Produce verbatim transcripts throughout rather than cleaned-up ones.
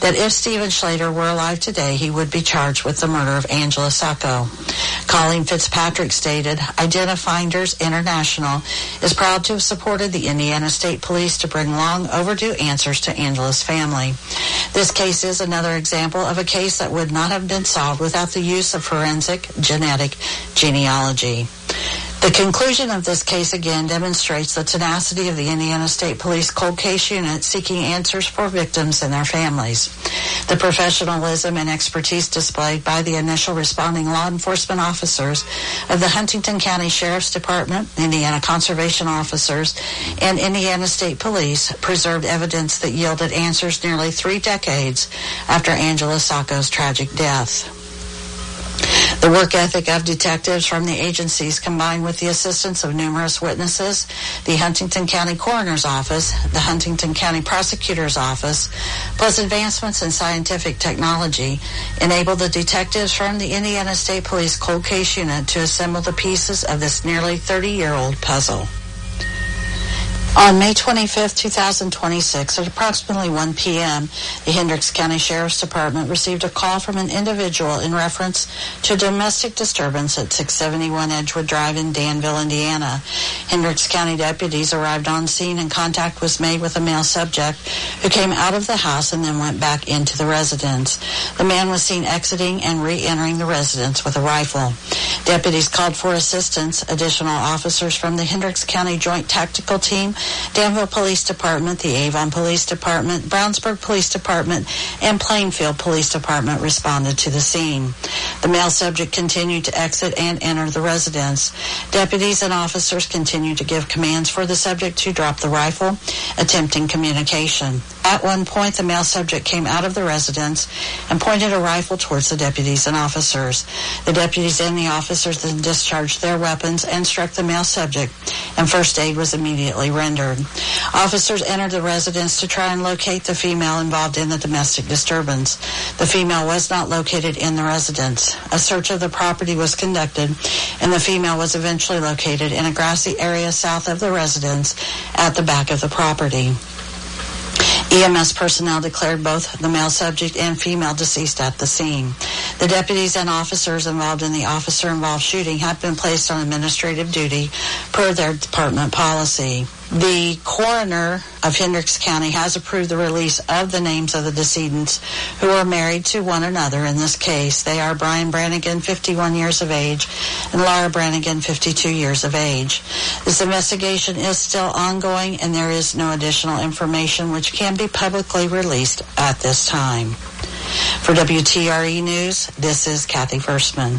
that if Stephen Schlatter were alive today, he would be charged with the murder of Angela Sacco. Colleen Fitzpatrick stated, Identifinders International is proud to have supported the Indiana State Police to bring long overdue answers to Angela's family. This case is another example of a case that would not have been solved without the use of forensic genetic genealogy. The conclusion of this case again demonstrates the tenacity of the Indiana State Police Cold Case Unit seeking answers for victims and their families. The professionalism and expertise displayed by the initial responding law enforcement officers of the Huntington County Sheriff's Department, Indiana Conservation Officers, and Indiana State Police preserved evidence that yielded answers nearly three decades after Angela Sacco's tragic death. The work ethic of detectives from the agencies, combined with the assistance of numerous witnesses, the Huntington County Coroner's Office, the Huntington County Prosecutor's Office, plus advancements in scientific technology, enabled the detectives from the Indiana State Police Cold Case Unit to assemble the pieces of this nearly thirty-year-old puzzle. On May twenty-fifth, two thousand twenty-six, at approximately one p.m., the Hendricks County Sheriff's Department received a call from an individual in reference to domestic disturbance at six seventy-one Edgewood Drive in Danville, Indiana. Hendricks County deputies arrived on scene and contact was made with a male subject who came out of the house and then went back into the residence. The man was seen exiting and re-entering the residence with a rifle. Deputies called for assistance. Additional officers from the Hendricks County Joint Tactical Team, Danville Police Department, the Avon Police Department, Brownsburg Police Department, and Plainfield Police Department responded to the scene. The male subject continued to exit and enter the residence. Deputies and officers continued to give commands for the subject to drop the rifle, attempting communication. At one point, the male subject came out of the residence and pointed a rifle towards the deputies and officers. The deputies and the officers then discharged their weapons and struck the male subject, and first aid was immediately rendered. Officers entered the residence to try and locate the female involved in the domestic disturbance. The female was not located in the residence. A search of the property was conducted, and the female was eventually located in a grassy area south of the residence at the back of the property. E M S personnel declared both the male subject and female deceased at the scene. The deputies and officers involved in the officer-involved shooting have been placed on administrative duty per their department policy. The coroner of Hendricks County has approved the release of the names of the decedents who are married to one another in this case. They are Brian Brannigan, fifty-one years of age, and Laura Brannigan, fifty-two years of age. This investigation is still ongoing, and there is no additional information which can be publicly released at this time. For W T R E News, this is Kathy Versman.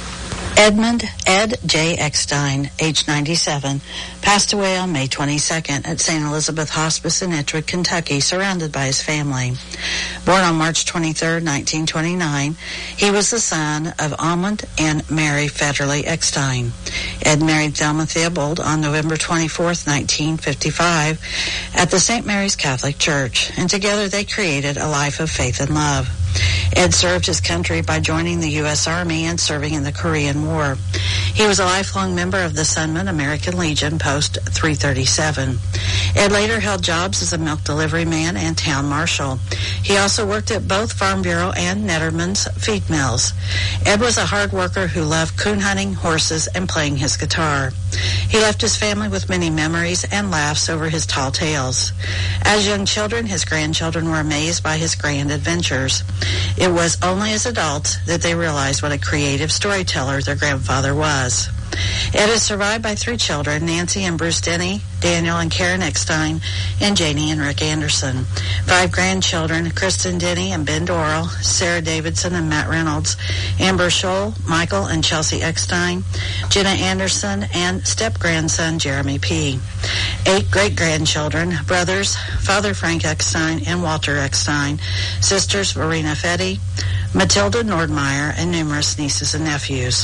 Edmund Ed J. Eckstein, age ninety-seven, passed away on May twenty-second at Saint Elizabeth Hospice in Ettrick, Kentucky, surrounded by his family. Born on March twenty-third, nineteen twenty-nine, he was the son of Almond and Mary Federley Eckstein. Ed married Thelma Theobald on November twenty-fourth, nineteen fifty-five, at the Saint Mary's Catholic Church, and together they created a life of faith and love. Ed served his country by joining the U S Army and serving in the Korean War. He was a lifelong member of the Sunman American Legion, Post three thirty-seven. Ed later held jobs as a milk delivery man and town marshal. He also worked at both Farm Bureau and Netterman's feed mills. Ed was a hard worker who loved coon hunting, horses, and playing his guitar. He left his family with many memories and laughs over his tall tales. As young children, his grandchildren were amazed by his grand adventures. It was only as adults that they realized what a creative storyteller their grandfather was. Ed is survived by three children, Nancy and Bruce Denny, Daniel and Karen Eckstein, and Janie and Rick Anderson. Five grandchildren, Kristen Denny and Ben Doral, Sarah Davidson and Matt Reynolds, Amber Scholl, Michael and Chelsea Eckstein, Jenna Anderson, and step-grandson Jeremy P. Eight great-grandchildren, brothers, Father Frank Eckstein and Walter Eckstein, sisters Verena Fetty, Matilda Nordmeyer, and numerous nieces and nephews.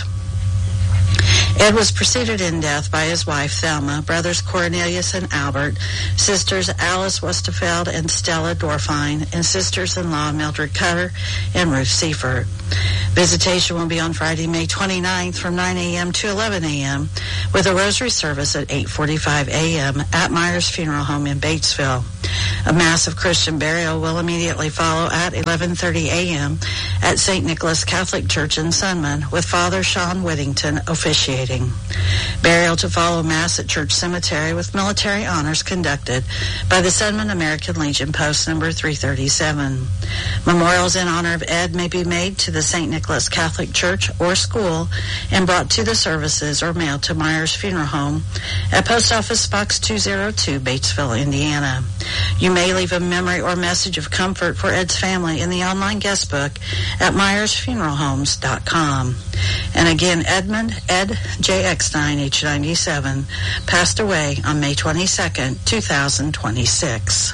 Ed was preceded in death by his wife, Thelma, brothers Cornelius and Albert, sisters Alice Westerfeld and Stella Dorfine, and sisters-in-law Mildred Cutter and Ruth Seifert. Visitation will be on Friday, May twenty-ninth from nine a.m. to eleven a.m. with a rosary service at eight forty-five a.m. at Myers Funeral Home in Batesville. A mass of Christian burial will immediately follow at eleven thirty a.m. at Saint Nicholas Catholic Church in Sunman with Father Sean Whittington officiating. Burial to follow Mass at Church Cemetery with military honors conducted by the Sunman American Legion Post number three thirty-seven. Memorials in honor of Ed may be made to the Saint Nicholas Catholic Church or school and brought to the services or mailed to Myers Funeral Home at Post Office Box two oh two, Batesville, Indiana. You may leave a memory or message of comfort for Ed's family in the online guest book at myers funeral homes dot com. And again, Edmund Ed J X nine H ninety-seven passed away on May twenty-second, two thousand twenty-six.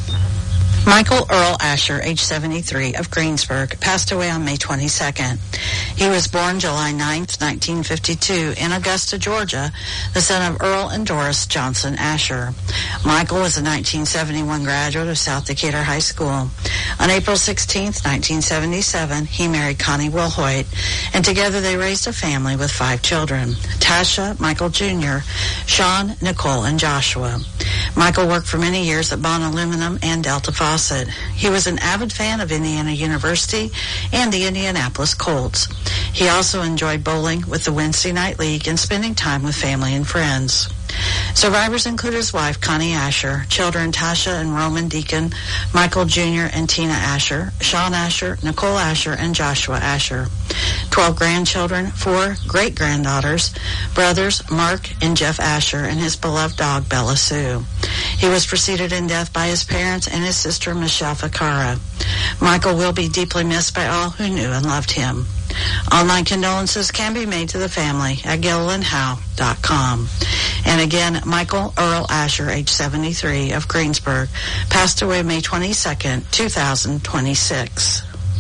Michael Earl Asher, age seventy-three, of Greensburg, passed away on May twenty-second. He was born July ninth, nineteen fifty-two, in Augusta, Georgia, the son of Earl and Doris Johnson Asher. Michael was a nineteen seventy-one graduate of South Decatur High School. On April sixteenth, nineteen seventy-seven, he married Connie Wilhoit, and together they raised a family with five children: Tasha, Michael Junior, Sean, Nicole, and Joshua. Michael worked for many years at Bond Aluminum and Delta Faucet. He was an avid fan of Indiana University and the Indianapolis Colts. He also enjoyed bowling with the Wednesday Night League and spending time with family and friends. Survivors include his wife, Connie Asher, children Tasha and Roman Deacon, Michael Junior and Tina Asher, Sean Asher, Nicole Asher, and Joshua Asher. Twelve grandchildren, four great-granddaughters, brothers Mark and Jeff Asher, and his beloved dog, Bella Sue. He was preceded in death by his parents and his sister, Michelle Ficara. Michael will be deeply missed by all who knew and loved him. Online condolences can be made to the family at gilliland howe dot com. And again, Michael Earl Asher, age seventy-three, of Greensburg, passed away May twenty-second, two thousand twenty-six.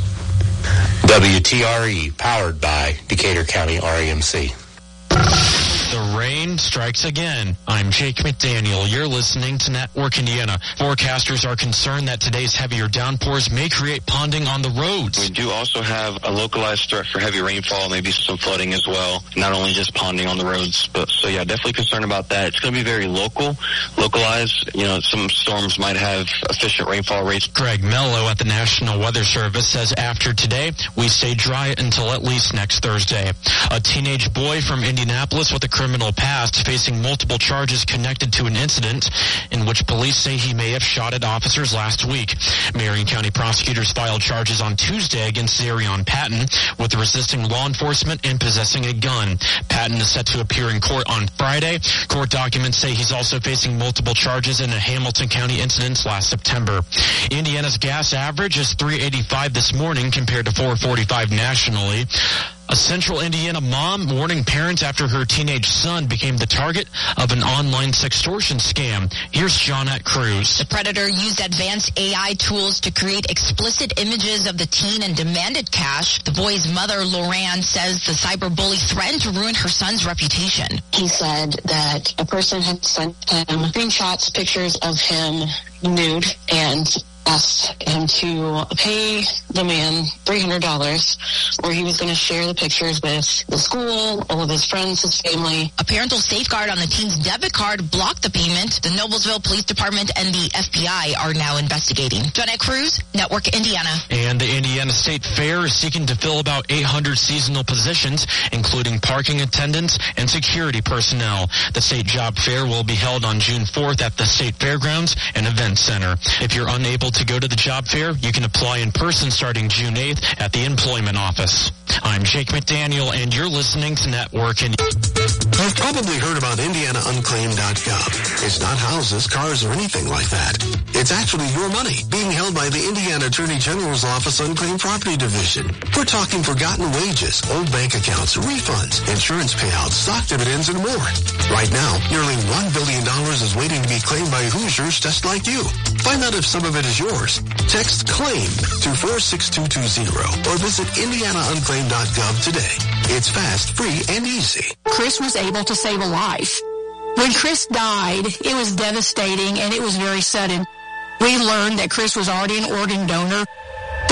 W T R E, powered by Decatur County R A M C. The rain strikes again. I'm Jake McDaniel. You're listening to Network Indiana. Forecasters are concerned that today's heavier downpours may create ponding on the roads. We do also have a localized threat for heavy rainfall, maybe some flooding as well. Not only just ponding on the roads, but so yeah, definitely concerned about that. It's going to be very local, localized. You know, some storms might have efficient rainfall rates. Greg Mello at the National Weather Service says after today, we stay dry until at least next Thursday. A teenage boy from Indianapolis with a criminal past facing multiple charges connected to an incident in which police say he may have shot at officers last week. Marion County prosecutors filed charges on Tuesday against Zarion Patton with resisting law enforcement and possessing a gun. Patton is set to appear in court on Friday. Court documents say he's also facing multiple charges in a Hamilton County incident last September. Indiana's gas average is three eighty-five this morning compared to four forty-five nationally. A Central Indiana mom warning parents after her teenage son became the target of an online sextortion scam. Here's Johnette Cruz. The predator used advanced A I tools to create explicit images of the teen and demanded cash. The boy's mother, Loran, says the cyberbully threatened to ruin her son's reputation. He said that a person had sent him screenshots, pictures of him nude, and asked him to pay the man three hundred dollars, or he was going to share the pictures with the school, all of his friends, his family. A parental safeguard on the teen's debit card blocked the payment. The Noblesville Police Department and the F B I are now investigating. Johnette Cruz, Network Indiana. And the Indiana State Fair is seeking to fill about eight hundred seasonal positions, including parking attendants and security personnel. The state job fair will be held on June fourth at the State Fairgrounds and Event Center. If you're unable to go to the job fair, you can apply in person starting June eighth at the employment office. I'm Jake McDaniel, and you're listening to Network Indiana. You've probably heard about Indiana Unclaimed dot gov. It's not houses, cars, or anything like that. It's actually your money being held by the Indiana Attorney General's Office Unclaimed Property Division. We're talking forgotten wages, old bank accounts, refunds, insurance payouts, stock dividends, and more. Right now, nearly one billion dollars is waiting to be claimed by Hoosiers just like you. Find out if some of it is yours. Text CLAIM to four six two two zero or visit Indiana Unclaimed dot gov today. It's fast, free, and easy. Chris was able to save a life. When Chris died, it was devastating and it was very sudden. We learned that Chris was already an organ donor.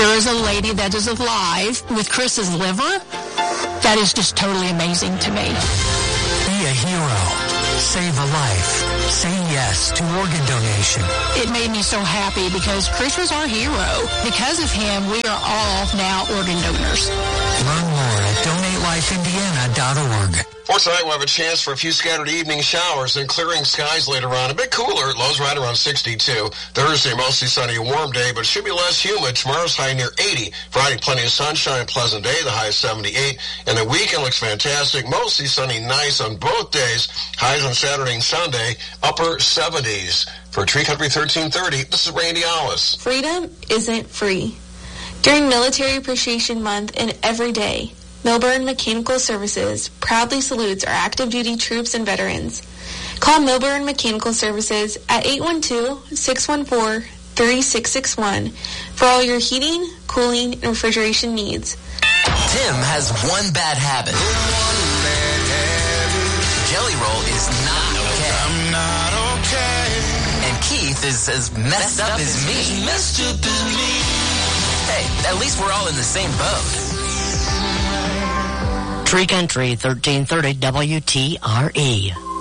There is a lady that is alive with Chris's liver. That is just totally amazing to me. Be a hero. Save a life. Say yes to organ donation. It made me so happy because Chris was our hero. Because of him, we are all now organ donors. Learn more at donate life indiana dot org. For tonight, we'll have a chance for a few scattered evening showers and clearing skies later on. A bit cooler, lows right around sixty-two. Thursday, mostly sunny, a warm day, but it should be less humid. Tomorrow's high near eighty. Friday, plenty of sunshine, pleasant day, the high is seventy-eight. And the weekend looks fantastic, mostly sunny, nice on both days. Highs on Saturday and Sunday, upper seventies. For Tree Country thirteen thirty, this is Randy Alice. Freedom isn't free. During Military Appreciation Month and every day, Millburn Mechanical Services proudly salutes our active duty troops and veterans. Call Millburn Mechanical Services at eight one two, six one four, three six six one for all your heating, cooling, and refrigeration needs. Tim has one bad habit. Jelly Roll is not okay. I'm not okay. And Keith is as messed, messed up, up as me. Messed up as me. Hey, at least we're all in the same boat. Tree Country thirteen thirty W T R E.